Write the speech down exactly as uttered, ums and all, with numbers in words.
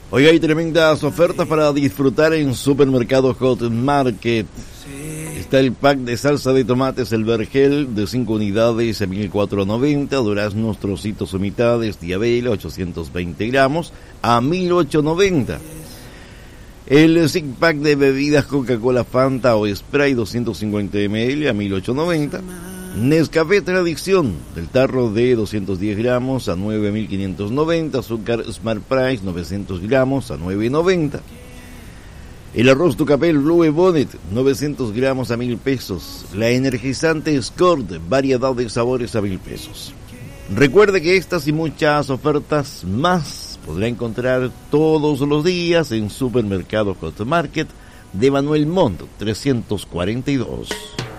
Hoy hay tremendas ofertas para disfrutar en Supermercado Hot Market. Está el pack de salsa de tomates El Vergel de cinco unidades a mil cuatrocientos noventa, duraznos, trocitos o mitades, Diabela ochocientos veinte gramos a mil ochocientos noventa. El six pack de bebidas Coca-Cola, Fanta o Sprite doscientos cincuenta mililitros a mil ochocientos noventa. Nescafé Tradición del tarro de doscientos diez gramos a nueve mil quinientos noventa. Azúcar Smart Price novecientos gramos a nueve noventa. El arroz Tucapel Blue Bonnet novecientos gramos a mil pesos. La energizante Scort variedad de sabores a mil pesos. Recuerde que estas y muchas ofertas más podrá encontrar todos los días en Supermercado Hot Market de Manuel Montt trescientos cuarenta y dos.